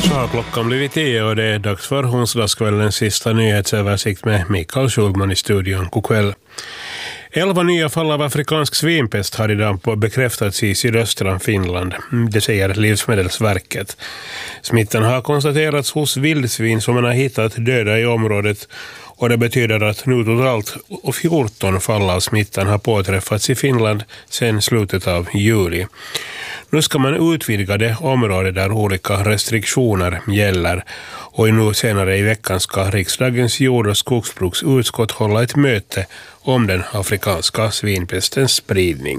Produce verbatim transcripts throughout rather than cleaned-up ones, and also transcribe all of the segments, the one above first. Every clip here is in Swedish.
Så har klockan blivit tio och det är dags för onsdagskvällens sista nyhetsöversikt med Mikael Schulman i studion. God kväll. Elva nya fall av afrikansk svinpest har idag bekräftats i sydöstra Finland. Det säger Livsmedelsverket. Smittan har konstaterats hos vildsvin som man har hittat döda i området. Och det betyder att nu totalt fjorton fall av smittan har påträffats i Finland sedan slutet av juli. Nu ska man utvidga det område där olika restriktioner gäller. Och nu senare i veckan ska riksdagens jord- och skogsbruksutskott hålla ett möte om den afrikanska svinpestens spridning.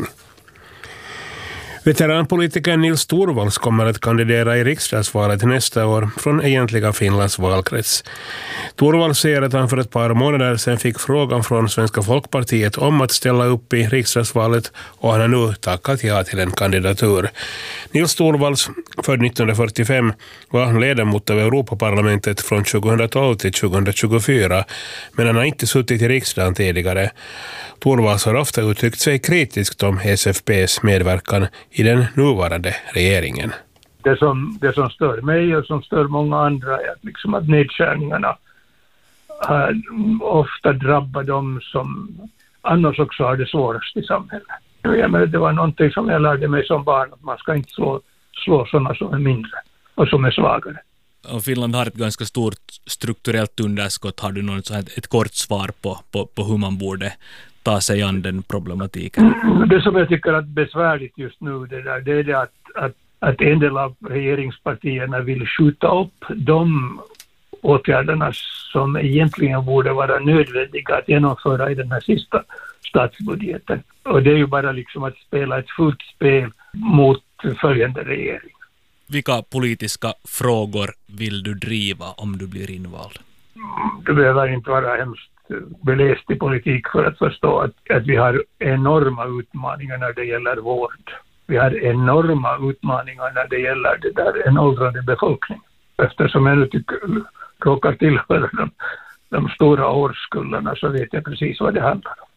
Veteranpolitikern Nils Torvalds kommer att kandidera i riksdagsvalet nästa år från egentliga Finlands valkrets. Torvalds säger att han för ett par månader sedan fick frågan från Svenska folkpartiet om att ställa upp i riksdagsvalet och han har nu tackat ja till en kandidatur. Nils Torvalds, född nittonhundrafyrtiofem, var ledamot av Europaparlamentet från tjugohundratolv till tjugohundratjugofyra, men han har inte suttit i riksdagen tidigare. Torvalds har ofta uttryckt sig kritiskt om S F P:s medverkan i den nuvarande regeringen. Det som, det som stör mig och som stör många andra är att, liksom att nedskärningarna har ofta drabbar dem som annars också har det svårast i samhället. Jag menar, det var någonting som jag lärde mig som barn, att man ska inte slå, slå sådana som är mindre och som är svagare. Och Finland har ett ganska stort strukturellt underskott. Har du något, ett, ett kort svar på, på, på hur man borde ta sig an den problematiken? Det som jag tycker är besvärligt just nu det, där, det är det att, att, att en del av regeringspartierna vill skjuta upp de åtgärderna som egentligen borde vara nödvändiga att genomföra i den här sista statsbudgeten. Och det är ju bara liksom att spela ett fullt spel mot följande regering. Vilka politiska frågor vill du driva om du blir invald? Du behöver inte vara hemskt beläst i politik för att förstå att, att vi har enorma utmaningar när det gäller vård. Vi har enorma utmaningar när det gäller det där en åldrande befolkning. Eftersom jag nu tycker, råkar tillhöra de, de stora årskullarna så vet jag precis vad det handlar om.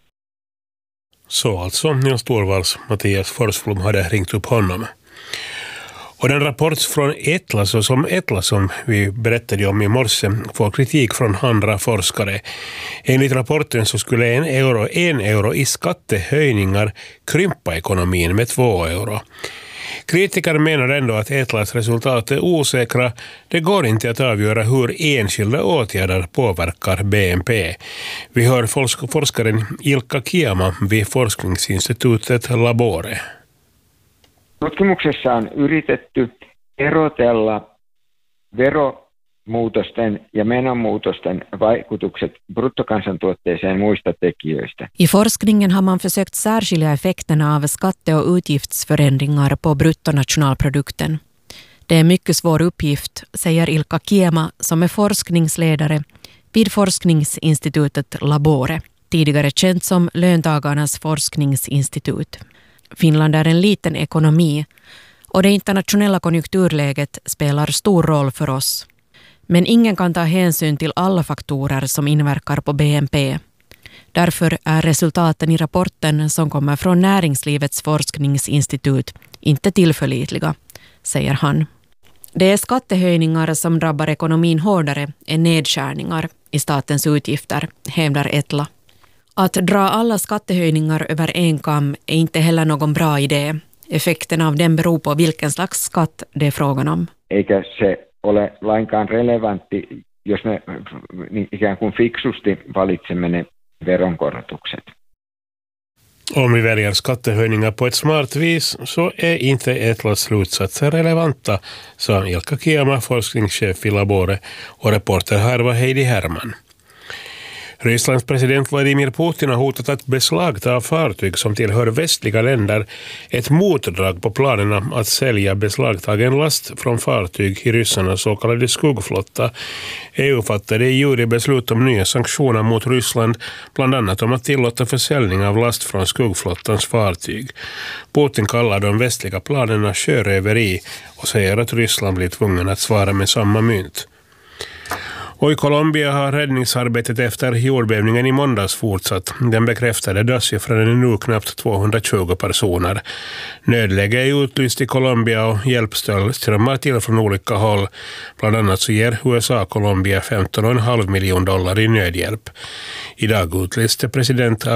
Så alltså Nils Torvalds, Mattias Forsblom hade ringt upp honom. Och den rapport från Etla, så som Etla som vi berättade om i morse, får kritik från andra forskare. Enligt rapporten så skulle en euro, en euro i skattehöjningar krympa ekonomin med två euro. Kritiker menar ändå att Etlas resultat är osäkra. Det går inte att avgöra hur enskilda åtgärder påverkar B N P. Vi hör forsk- forskaren Ilkka Kiama vid forskningsinstitutet Labore. Tutkimuksessa on yritetty erotella veromuutosten ja menomuutosten vaikutukset bruttokansantuotteeseen muista tekijöistä. I forskningen har man försökt särskilja effekterna av skatte- och utgiftsförändringar på bruttonationalprodukten. Det är en mycket svår uppgift, säger Ilkka Kiema som är forskningsledare vid forskningsinstitutet Labore, tidigare känt som Löntagarnas forskningsinstitut. Finland är en liten ekonomi och det internationella konjunkturläget spelar stor roll för oss. Men ingen kan ta hänsyn till alla faktorer som inverkar på B N P. Därför är resultaten i rapporten som kommer från Näringslivets forskningsinstitut inte tillförlitliga, säger han. Det är skattehöjningar som drabbar ekonomin hårdare än nedskärningar i statens utgifter, hävdar Etla. Att dra alla skattehöjningar över en kam är inte heller någon bra idé. Effekten av den beror på vilken slags skatt det är frågan om. Eikä se ole lainkaan relevantti, jos me ikään kuin fiksusti valitsemme ne veronkorotukset. Om vi väljer skattehöjningar på ett smart vis så är inte Etlas slutsatser relevanta, sa Ilkka Kiama, forskningschef i Labore, och reporter här var Heidi Herman. Rysslands president Vladimir Putin har hotat att beslagta fartyg som tillhör västliga länder, ett motdrag på planerna att sälja beslagtagen last från fartyg i ryssarnas så kallade skuggflotta. E U fattade i juli beslut om nya sanktioner mot Ryssland, bland annat om att tillåta försäljning av last från skuggflottans fartyg. Putin kallar de västliga planerna sjöröveri och säger att Ryssland blir tvungen att svara med samma mynt. Och i Colombia har räddningsarbetet efter jordbävningen i måndags fortsatt. Den bekräftade dödssiffran är nu knappt tvåhundratjugo personer. Nödläge är utlyst i Colombia och hjälpstöd strömmar till från olika håll. Bland annat så ger U S A Colombia femton komma fem miljoner dollar i nödhjälp. Idag utlyste president